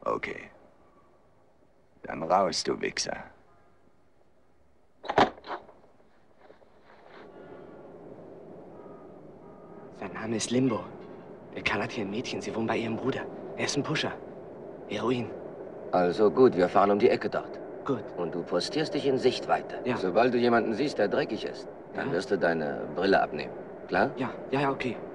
Okay. Dann raus, du Wichser. Sein Name ist Limbo. Der Kerl hat hier ein Mädchen. Sie wohnt bei ihrem Bruder. Er ist ein Pusher. Heroin. Also gut, wir fahren um die Ecke dort. Gut. Und du postierst dich in Sichtweite. Ja. Sobald du jemanden siehst, der dreckig ist, dann wirst du deine Brille abnehmen. Klar? Ja, okay.